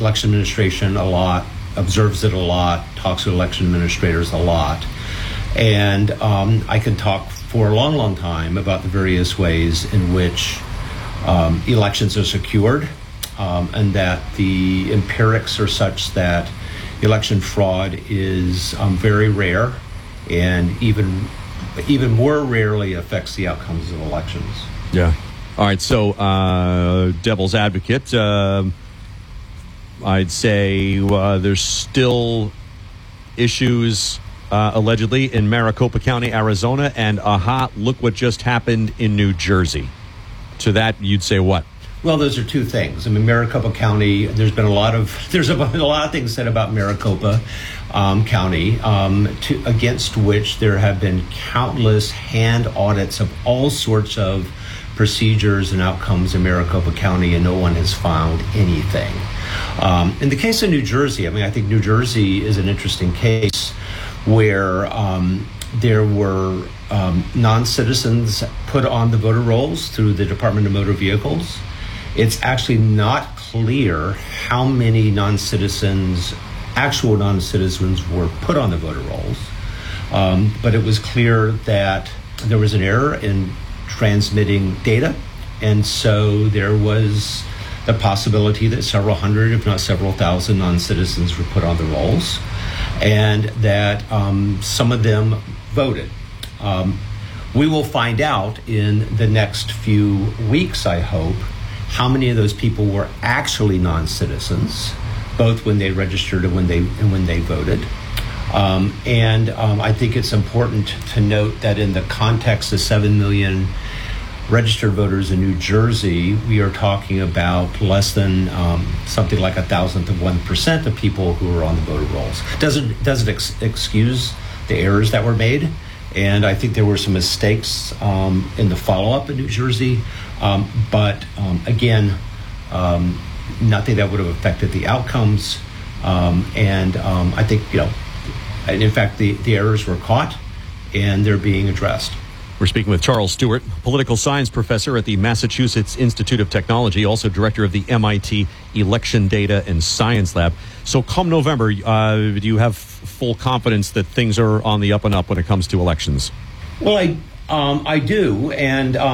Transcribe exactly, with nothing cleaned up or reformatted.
election administration a lot, observes it a lot, talks to election administrators a lot. And um, I can talk for a long, long time about the various ways in which um, elections are secured, um, and that the empirics are such that election fraud is um, very rare, and even even more rarely affects the outcomes of elections. Yeah. All right. So, uh, devil's advocate, uh, I'd say uh, there's still issues uh, allegedly in Maricopa County, Arizona, and aha, look what just happened in New Jersey. To that, you'd say what? Well, those are two things. I mean, Maricopa County, there's been a lot of, there's a, a lot of things said about Maricopa um, County, um, to, against which there have been countless hand audits of all sorts of procedures and outcomes in Maricopa County, and no one has found anything. Um, in the case of New Jersey, I mean, I think New Jersey is an interesting case where um, there were um, non-citizens put on the voter rolls through the Department of Motor Vehicles. It's actually not clear how many non-citizens, actual non-citizens, were put on the voter rolls. Um, but it was clear that there was an error in transmitting data. And so there was the possibility that several hundred, if not several thousand, non-citizens were put on the rolls, and that um, some of them voted. Um, we will find out in the next few weeks, I hope, how many of those people were actually non-citizens, both when they registered and when they and when they voted. Um, and um, I think it's important to note that in the context of seven million registered voters in New Jersey, we are talking about less than um, something like a thousandth of one percent of people who are on the voter rolls. Doesn't doesn't ex- excuse the errors that were made. And I think there were some mistakes um, in the follow-up in New Jersey. Um, but um, again, um, nothing that would have affected the outcomes. Um, and um, I think, you know, and in fact, the, the errors were caught and they're being addressed. We're speaking with Charles Stewart, political science professor at the Massachusetts Institute of Technology, also director of the M I T Election Data and Science Lab. So come November, uh, do you have full confidence that things are on the up and up when it comes to elections? Well, I, um, I do. And um,